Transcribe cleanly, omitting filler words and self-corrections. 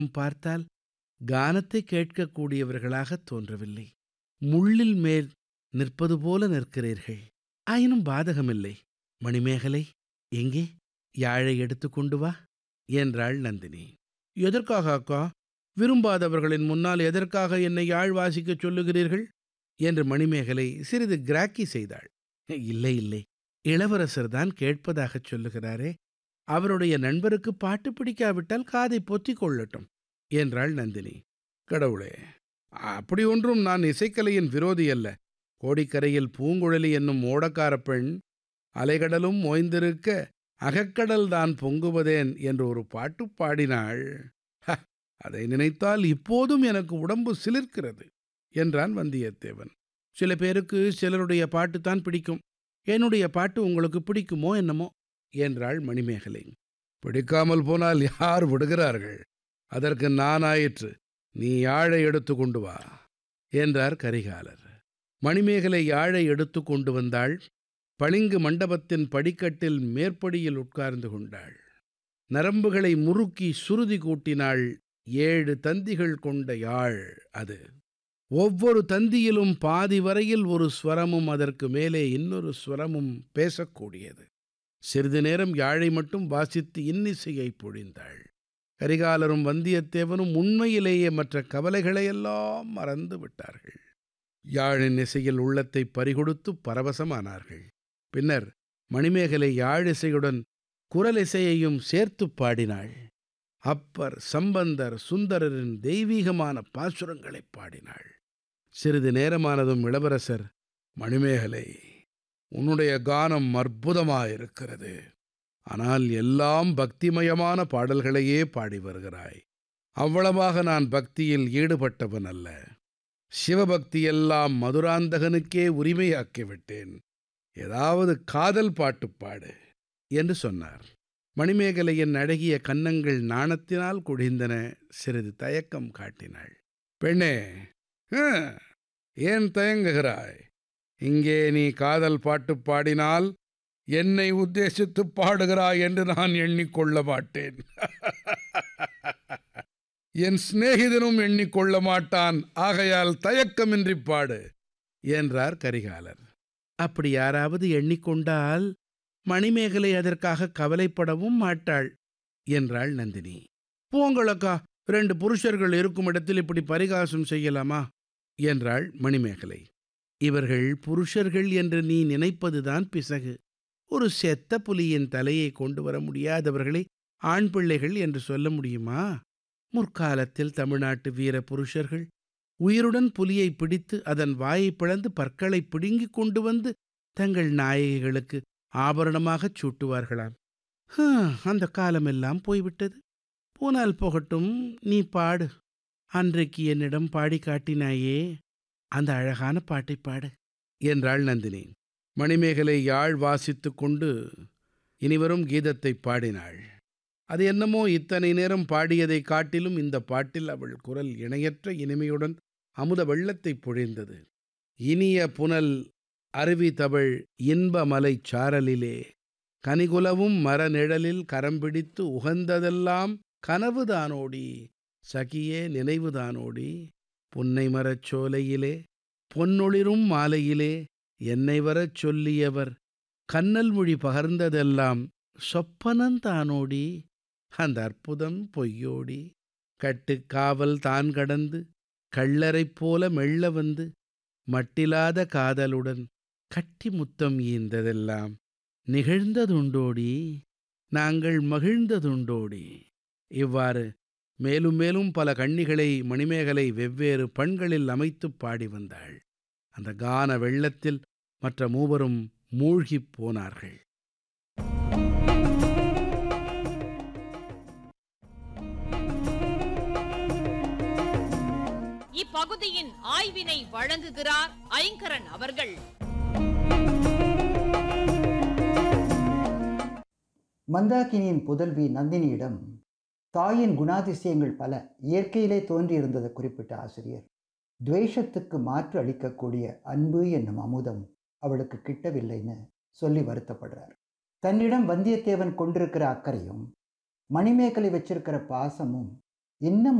பார்த்தால் கானத்தை கேட்கக்கூடியவர்களாகத் தோன்றவில்லை. முள்ளில் மேல் நிற்பது போல நிற்கிறீர்கள். ஆயினும் பாதகமில்லை. மணிமேகலை, எங்கே யாழை எடுத்துக் கொண்டு வா என்றாள் நந்தினி. எதற்காக அக்கா? விரும்பாதவர்களின் முன்னால் எதற்காக என்னை யாழ் வாசிக்கச் சொல்லுகிறீர்கள் என்று மணிமேகலை சிறிது கிராக்கி செய்தாள். இல்லை இல்லை, இளவரசர் தான் கேட்பதாகச் சொல்லுகிறாரே, அவருடைய நண்பருக்கு பாட்டு பிடிக்காவிட்டால் காதை பொத்திக் கொள்ளட்டும் என்றாள் நந்தினி. கடவுளே, அப்படி ஒன்றும் நான் இசைக்கலையின் விரோதி அல்ல. கோடிக்கரையில் பூங்குழலி என்னும் ஓடக்கார பெண் அலைகடலும் ஓய்ந்திருக்க அகக்கடல் தான் பொங்குவதேன் என்று ஒரு பாட்டு பாடினாள். அதை நினைத்தால் இப்போதும் எனக்கு உடம்பு சிலிர்க்கிறது என்றான் வந்தியத்தேவன். சில பேருக்கு சிலருடைய பாட்டுத்தான் பிடிக்கும். என்னுடைய பாட்டு உங்களுக்கு பிடிக்குமோ என்னமோ என்றாள் மணிமேகலை. பிடிக்காமல் போனால் யார் விடுகிறார்கள்? அதற்கு நான் ஆயிற்று. நீ யாழை எடுத்து கொண்டு வா என்றார் கரிகாலர். மணிமேகலை யாழை எடுத்து கொண்டு வந்தாள். பளிங்கு மண்டபத்தின் படிக்கட்டில் மேற்படியில் உட்கார்ந்து கொண்டாள். நரம்புகளை முறுக்கி சுருதி கூட்டினாள். 7 தந்திகள் கொண்ட யாழ் அது. ஒவ்வொரு தந்தியிலும் பாதி வரையில் ஒரு ஸ்வரமும் அதற்கு மேலே இன்னொரு ஸ்வரமும் பேசக்கூடியது. சிறிது நேரம் யாழை மட்டும் வாசித்து இன்னிசையை பொழிந்தாள். கரிகாலரும் வந்தியத்தேவனும் உண்மையிலேயே மற்ற கவலைகளையெல்லாம் மறந்து விட்டார்கள். யாழின் இசையில் உள்ளத்தை பறிகொடுத்து பரவசமானார்கள். பின்னர் மணிமேகலை யாழிசையுடன் குரலிசையையும் சேர்த்துப் பாடினாள். அப்பர், சம்பந்தர், சுந்தரரின் தெய்வீகமான பாசுரங்களைப் பாடினாள். சிறிது நேரமானதும் இளவரசர், மணிமேகலை, உன்னுடைய கானம் அற்புதமாயிருக்கிறது. ஆனால் எல்லாம் பக்திமயமான பாடல்களையே பாடி வருகிறாய். அவ்வளவாக நான் பக்தியில் ஈடுபட்டவன் அல்ல. சிவபக்தியெல்லாம் மதுராந்தகனுக்கே உரிமையாக்கிவிட்டேன். ஏதாவது காதல் பாட்டு பாடு என்று சொன்னார். மணிமேகலையின் அழகிய கன்னங்கள் நாணத்தினால் குழிந்தன. சிறிது தயக்கம் காட்டினாள். பெண்ணே, ஏன் தயங்குகிறாய்? இங்கே நீ காதல் பாட்டு பாடினால் என்னை உத்தேசித்து பாடுகிறாய் என்று நான் எண்ணிக்கொள்ள மாட்டேன். என் சிநேகிதனும் எண்ணிக்கொள்ள மாட்டான். ஆகையால் தயக்கமின்றி பாடு என்றார் கரிகாலர். அப்படி யாராவது எண்ணிக்கொண்டால் மணிமேகலை அதற்காக கவலைப்படவும் மாட்டாள் என்றாள் நந்தினி. போங்களக்கா, 2 புருஷர்கள் இருக்கும் இடத்தில் இப்படி பரிகாசம் செய்யலாமா என்றாள் மணிமேகலை. இவர்கள் புருஷர்கள் என்று நீ நினைப்பதுதான் பிசகு. ஒரு செத்த புலியின் தலையை கொண்டு வர முடியாதவர்களை ஆண் பிள்ளைகள் என்று சொல்ல முடியுமா? முற்காலத்தில் தமிழ்நாட்டு வீர புருஷர்கள் உயிருடன் புலியை பிடித்து அதன் வாயை பிளந்து பற்களை பிடுங்கிக் கொண்டு வந்து தங்கள் நாயகிகளுக்கு ஆபரணமாகச் சூட்டுவார்களாம். அந்த காலமெல்லாம் போய்விட்டது. போனால் போகட்டும், நீ பாடு. அன்றைக்கு என்னிடம் பாடி காட்டினாயே, அந்த அழகான பாட்டை பாடு என்றாள் நந்தினி. மணிமேகலை யாழ் வாசித்துக் கொண்டு இனிவரும் கீதத்தை பாடினாள். அது என்னமோ இத்தனை நேரம் பாடியதைக் காட்டிலும் இந்த பாட்டில் அவள் குரல் இணையற்ற இனிமையுடன் அமுத வெள்ளத்தை பொழிந்தது. இனிய புனல் அருவி தவழ் இன்பமலை சாரலிலே கனிகுலவும் மரநிழலில் கரம்பிடித்து உகந்ததெல்லாம் கனவுதானோடி, சகியே நினைவுதானோடி, புன்னை மரச் சோலையிலே பொன்னொளிரும் மாலையிலே என்னை வரச் சொல்லியவர் கன்னல் மொழி பகர்ந்ததெல்லாம் சொப்பனந்தானோடி, அந்த அற்புதம் பொய்யோடி, கட்டுக்காவல் தான் கடந்து கள்ளரைப் போல மெல்ல வந்து மட்டிலாத காதலுடன் கட்டி முத்தம் ஈந்ததெல்லாம் நிகழ்ந்ததுண்டோடி, நாங்கள் மகிழ்ந்ததுண்டோடி. இவ்வாறு மேலும் மேலும் பல கண்ணிகளை மணிமேகலை வெவ்வேறு பண்களில் அமைத்துப் பாடி வந்தாள். அந்த கான வெள்ளத்தில் மற்ற மூவரும் மூழ்கிப் போனார்கள். இப்பகுதியின் ஆய்வினை வழங்குகிறார் ஐங்கரன் அவர்கள். மந்தாகினியின் புதல்வி நந்தினியிடம் தாயின் குணாதிசயங்கள் பல இயற்கையிலே தோன்றியிருந்ததை குறிப்பிட்ட ஆசிரியர், துவேஷத்துக்கு மாற்று அளிக்கக்கூடிய அன்பு என்னும் அமுதம் அவளுக்கு கிட்டவில்லைன்னு சொல்லி வருத்தப்படுறார். தன்னிடம் வந்தியத்தேவன் கொண்டிருக்கிற அக்கறையும் மணிமேகலை வச்சிருக்கிற பாசமும் இன்னும்